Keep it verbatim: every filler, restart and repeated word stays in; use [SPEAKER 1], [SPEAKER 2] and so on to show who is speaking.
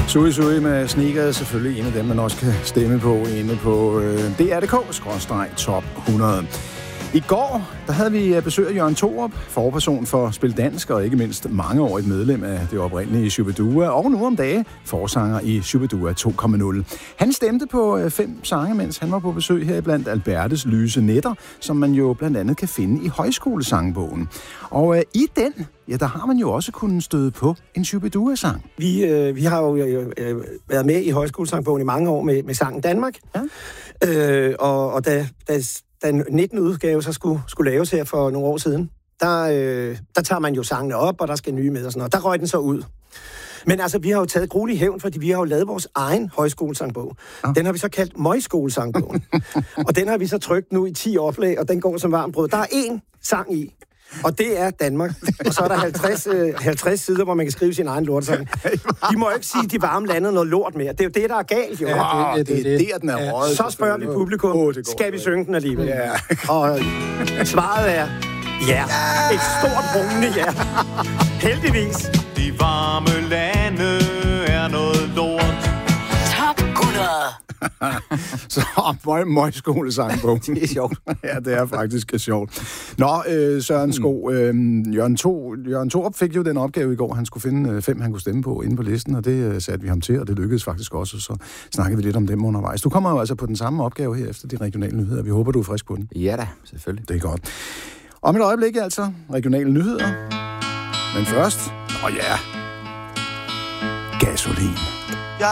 [SPEAKER 1] Sui Sui med Sneakers, selvfølgelig en af dem, man også kan stemme på inde på øh, D R punktum D K skråstreg top hundrede. I går, der havde vi besøg af Jørgen Thorup, forperson for Spil Dansk, og ikke mindst mangeårigt medlem af det oprindelige Shubidua, og nu om dage forsanger i Shubidua to punkt nul. Han stemte på fem sange, mens han var på besøg her blandt Albertes Lyse Nætter, som man jo blandt andet kan finde i højskolesangbogen. Og øh, i den, ja, der har man jo også kunnet støde på en Shubidua-sang.
[SPEAKER 2] Vi, øh, vi har jo øh, været med i højskolesangbogen i mange år med, med sangen Danmark, ja. øh, og, og da... da den nittende udgave så skulle, skulle laves her for nogle år siden, der, øh, der tager man jo sangene op, og der skal nye med og sådan noget. Der røg den så ud. Men altså, vi har jo taget gruelig hævn, fordi vi har jo lavet vores egen højskolesangbog. Ja. Den har vi så kaldt Møjskolesangbogen. Og den har vi så trykt nu i ti oplag, og den går som varmt brød. Der er én sang i, og det er Danmark. Og så er der halvtreds, øh, halvtreds sider, hvor man kan skrive sin egen lortesang. De må jo ikke sige, at de varme lande noget lort mere. Det er jo det, der er galt, jo.
[SPEAKER 1] Ja, det, det, det, det, det er den er røget.
[SPEAKER 2] Så spørger vi publikum, oh, skal vi synge den alligevel? Ja. Og svaret er ja. Et stort rungende ja. Heldigvis.
[SPEAKER 3] De varme lande er noget lort.
[SPEAKER 4] Top hundrede.
[SPEAKER 1] Så møg, møgskolesangbog.
[SPEAKER 2] Det er sjovt.
[SPEAKER 1] Ja, det er faktisk sjovt. Nå, øh, Søren Sko, øh, Jørgen, to, Jørgen Thorup fik jo den opgave i går. Han skulle finde øh, fem, han kunne stemme på inde på listen, og det øh, satte vi ham til, og det lykkedes faktisk også. Så snakkede vi lidt om dem undervejs. Du kommer jo altså på den samme opgave her efter de regionale nyheder. Vi håber, du er frisk på den.
[SPEAKER 5] Ja da, selvfølgelig.
[SPEAKER 1] Det er godt. Om et øjeblik altså, regionale nyheder. Men først, åh ja, gasolin.